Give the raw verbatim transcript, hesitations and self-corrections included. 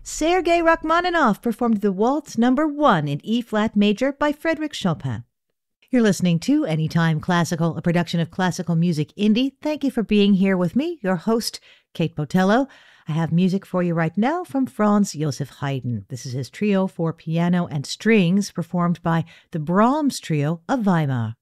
Sergei Rachmaninoff performed the Waltz Number One in E-flat major by Frédéric Chopin. You're listening to Anytime Classical, a production of Classical Music Indie. Thank you for being here with me, your host, Kate Botello. I have music for you right now from Franz Joseph Haydn. This is his trio for piano and strings, performed by the Brahms Trio of Weimar.